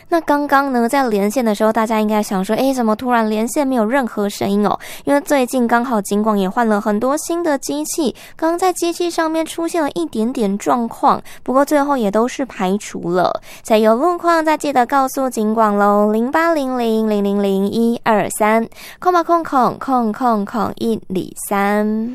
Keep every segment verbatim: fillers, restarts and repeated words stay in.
那刚刚呢在连线的时候，大家应该想说，诶，怎么突然连线没有任何声音哦？因为最近刚好警广也换了很多新的机器，刚刚在机器上面出现了一点点状况，不过最后也都是排除了。所以有路况再记得告诉警广咯，零八零零零零零一二三，空吧空空空空空一里三。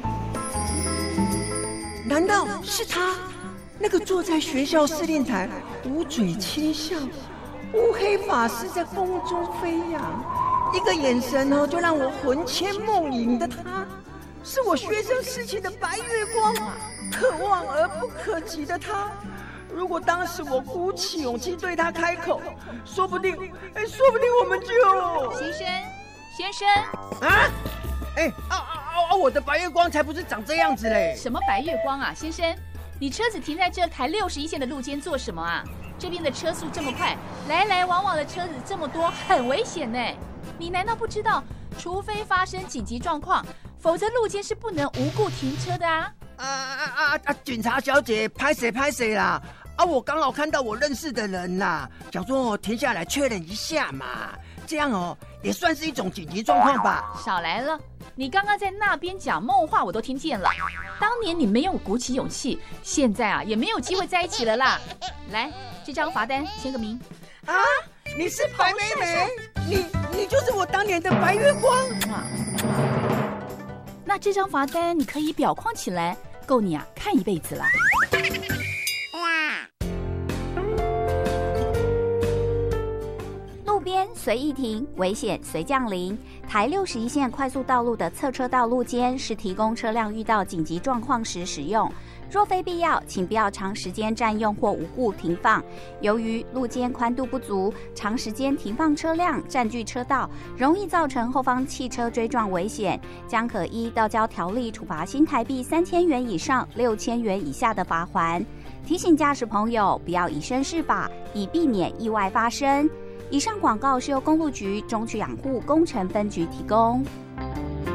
难道是他？那个坐在学校司令台捂嘴轻笑，乌黑发丝在风中飞扬，一个眼神哦就让我魂牵梦萦的他，是我学生时期的白月光，可望而不可及的他。如果当时我鼓起勇气对他开口，说不定，哎，说不定我们就…… 先生，先生啊，哎啊啊啊！我的白月光才不是长这样子嘞！ 什么白月光啊，先生？你车子停在这台六十一线的路肩做什么啊？这边的车速这么快，来来往往的车子这么多，很危险呢。你难道不知道，除非发生紧急状况，否则路肩是不能无故停车的啊！ 啊啊啊啊！警察小姐，拍谁拍谁啦！啊，我刚好看到我认识的人啦，想说停下来确认一下嘛，这样哦也算是一种紧急状况吧。 少来了。你刚刚在那边讲梦话，我都听见了。当年你没有鼓起勇气，现在啊也没有机会在一起了啦。来，这张罚单签个名。 啊，你是白美美，你你就是我当年的白月光啊。 那这张罚单你可以裱框起来，够你啊看一辈子了。 路边随意停，危险随降临。台六十一线快速道路的侧车道路肩是提供车辆遇到紧急状况时使用，若非必要，请不要长时间占用或无故停放。由于路肩宽度不足，长时间停放车辆占据车道，容易造成后方汽车追撞危险，将可依道交条例处罚新台币三千元以上六千元以下的罚锾。提醒驾驶朋友不要以身试法，以避免意外发生。以上广告是由公路局中区养护工程分局提供。